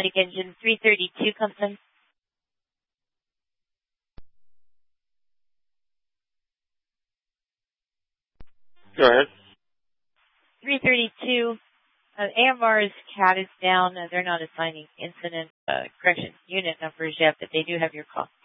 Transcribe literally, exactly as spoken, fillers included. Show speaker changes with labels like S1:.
S1: Medic engine three thirty-two comes in.
S2: Go ahead.
S1: three thirty-two, uh, A M R's C A T is down. Uh, they're not assigning incident, uh, correction, unit numbers yet, but they do have your call.